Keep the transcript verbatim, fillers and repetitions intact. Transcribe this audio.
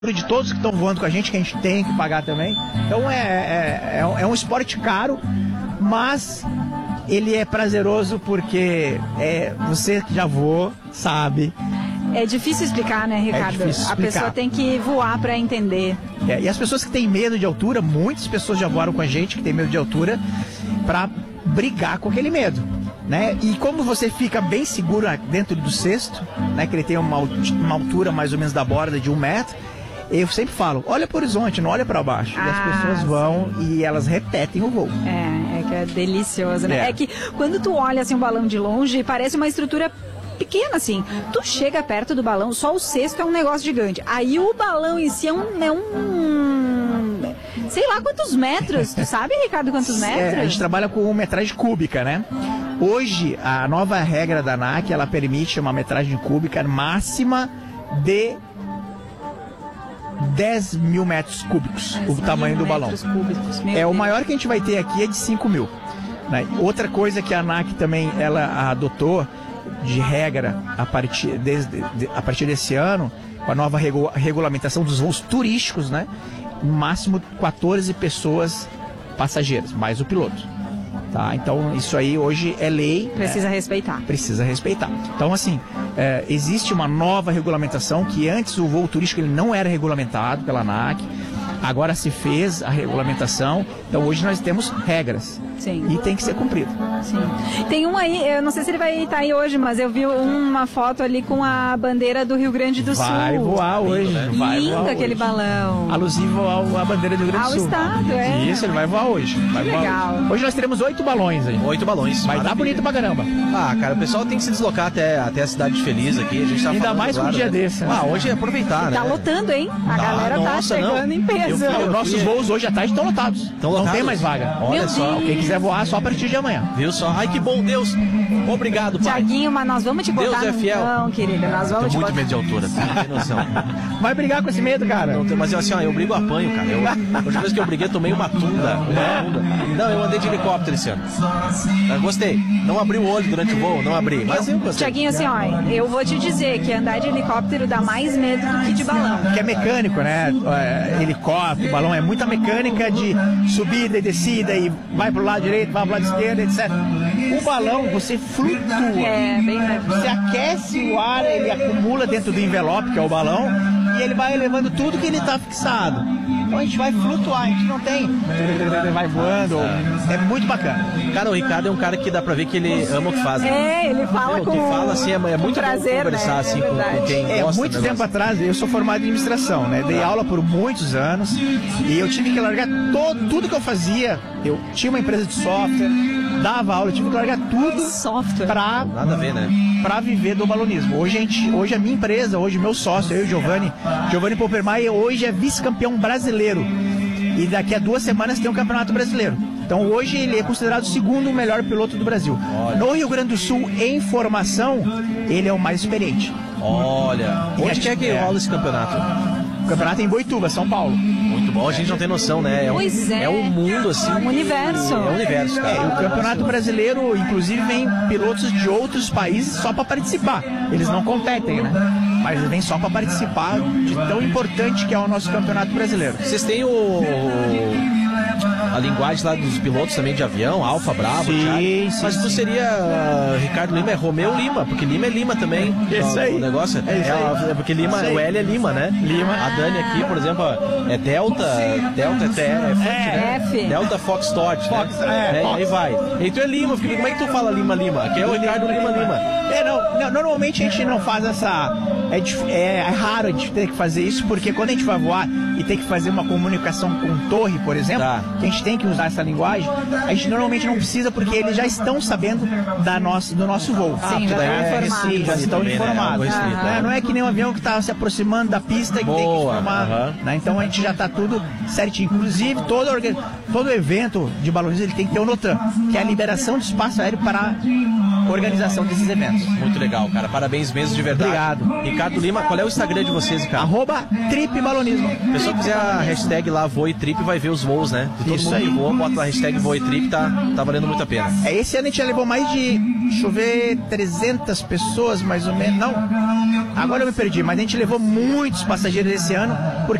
de todos que estão voando com a gente, que a gente tem que pagar também. Então é, é, é, é um esporte caro, mas ele é prazeroso porque é, você que já voou sabe. É difícil explicar, né, Ricardo? É difícil explicar. A pessoa tem que voar para entender. É, e as pessoas que têm medo de altura, muitas pessoas já voaram com a gente que tem medo de altura, para brigar com aquele medo. Né? E como você fica bem seguro dentro do cesto, né, que ele tem uma, uma altura mais ou menos da borda de um metro, eu sempre falo, olha para o horizonte, não olha para baixo. Ah, e as pessoas vão sim. e elas repetem o voo. É, é que é delicioso, né? É. é que quando tu olha assim um balão de longe, parece uma estrutura pequena, assim. Tu chega perto do balão, só o cesto é um negócio gigante. Aí o balão em si é um... É um... sei lá quantos metros. Tu sabe, Ricardo, quantos metros? É, a gente trabalha com metragem cúbica, né? Hoje, a nova regra da ANAC, ela permite uma metragem cúbica máxima de dez mil metros cúbicos, o tamanho do balão. Cúbicos, é, o maior que a gente vai ter aqui é de cinco mil. Né? Outra coisa que a ANAC também ela adotou de regra a partir, desde, de, a partir desse ano, com a nova regu regulamentação dos voos turísticos, né? No máximo quatorze pessoas passageiras, mais o piloto. Tá? Então isso aí hoje é lei. Precisa é, respeitar. Precisa respeitar. Então assim, é, existe uma nova regulamentação que antes o voo turístico ele não era regulamentado pela ANAC. Agora se fez a regulamentação, então hoje nós temos regras. Sim. E tem que ser cumprido. Sim. Tem um aí, eu não sei se ele vai estar aí hoje, mas eu vi uma foto ali com a bandeira do Rio Grande do Sul. Vai voar hoje. Lindo, né? Vai Lindo voar aquele hoje. balão. Alusivo ao, à bandeira do Rio Grande do Sul. Ao estado, é. Isso, ele vai voar hoje. Vai voar legal. Hoje. hoje nós teremos oito balões aí. Oito balões. Vai estar bonito pra caramba. Ah, cara, o pessoal tem que se deslocar até, até a cidade de Feliz aqui. A gente tá Ainda falando, mais com claro, um dia né? desse. Né? Ah, hoje é aproveitar, né? Tá lotando, hein? A Ah, galera tá nossa, chegando não. em peso. Eu fui- eu Nossos fui- voos hoje à tarde estão lotados. Estão Não lotados? tem mais vaga. Olha Meu só. Deus. Quem quiser voar só a partir de amanhã. Viu só? Ai, que bom, Deus. Obrigado, pai. Tiaguinho, mas nós vamos te botar Deus é no fiel. Não, querida, nós vamos Tenho te muito botar... medo de altura, você não tem noção. Vai brigar com esse medo, cara. Não tem- mas assim, ó, eu brigo, eu apanho, cara. Eu, a última vez que eu briguei, eu tomei uma tunda. Uma tunda. Não, eu andei de helicóptero esse ano. Eu gostei. Não abri o olho durante o voo, não abri. Mas eu gostei. Tiaguinho, assim, ó, eu vou te dizer que andar de helicóptero dá mais medo do que de balão. Que é mecânico, né? É, helicóptero, balão, é muita mecânica de subida e descida e vai pro lado direito, vai pro lado esquerdo, etcétera. O balão, você flutua. É, bem leve. Você aquece o ar, ele acumula dentro do envelope, que é o balão, e ele vai levando tudo que ele está fixado. Então a gente vai flutuar, a gente não tem... Vai voando, é muito bacana. Cara, o Ricardo é um cara que dá pra ver que ele ama o que faz. Né? É, ele fala Meu, com... que fala assim, é, é muito prazer, bom conversar né? assim É com, com verdade. quem É, gosta muito do tempo negócio. atrás, eu sou formado em administração, né? Dei aula por muitos anos e eu tive que largar todo, tudo que eu fazia. Eu tinha uma empresa de software, dava aula, eu tive que largar tudo Software. pra, Nada a ver, né? pra viver do balonismo. Hoje a, gente, hoje a minha empresa, hoje meu sócio, eu e o Giovanni, Giovanni Poppermaier, hoje é vice-campeão brasileiro. E daqui a duas semanas tem um campeonato brasileiro. Então hoje ele é considerado o segundo melhor piloto do Brasil. Olha. No Rio Grande do Sul, em formação, ele é o mais experiente. Olha, E onde a que é que gente- rola esse campeonato? O campeonato é em Boituva, São Paulo. Muito bom, a gente não tem noção, né? É um, Pois é. é um mundo assim. É um universo. É um universo, cara. É, o Campeonato Brasileiro, inclusive, vem pilotos de outros países só para participar. Eles não competem, né? Mas eles vêm só para participar de tão importante que é o nosso Campeonato Brasileiro. Vocês têm o. A linguagem lá dos pilotos também de avião, Alfa, Bravo, Sim, Charlie. sim, Mas tu sim. seria uh, Ricardo Lima, é Romeu Lima, porque Lima é Lima também. Isso o, aí. O negócio É isso a- aí. é porque Lima, Isso aí. o L é Lima, né? Lima. A Dani aqui, por exemplo, é Delta, Delta é, T, é, Fox, né? F. Delta Foxtrot, Fox, né? é, É, Fox. aí vai. E tu é Lima, eu fico, como é que tu fala Lima Lima? Que é o Ricardo Lima Lima. É, não, não, normalmente a gente não faz essa... É, dif- é, é raro a gente ter que fazer isso, porque quando a gente vai voar e tem que fazer uma comunicação com torre, por exemplo, Tá. que a gente tem que usar essa linguagem, a gente normalmente não precisa, porque eles já estão sabendo da nossa, do nosso voo. Sim, já daí estão é informados. Sim, já estão também, né? informados. Algo restrito, Né? né? Não é que nem um avião que está se aproximando da pista e que tem que Boa, informar. aham. Né? Então a gente já está tudo certinho. Inclusive, todo, orga- todo evento de balonismo ele tem que ter o NOTAM, que é a liberação de espaço aéreo para organização desses eventos. Muito legal, cara. Parabéns mesmo, de verdade. Obrigado. Ricardo Lima, qual é o Instagram de vocês, cara? Arroba Trip Balonismo. Se a pessoa quiser a hashtag lá Voe Trip, vai ver os voos, né? De todo Isso mundo aí. que voa, bota a hashtag Voe Trip, tá, tá valendo muito a pena. É, esse ano a gente já levou mais de, deixa eu ver, trezentas pessoas, mais ou menos. Não, agora eu me perdi, mas a gente levou muitos passageiros esse ano, porque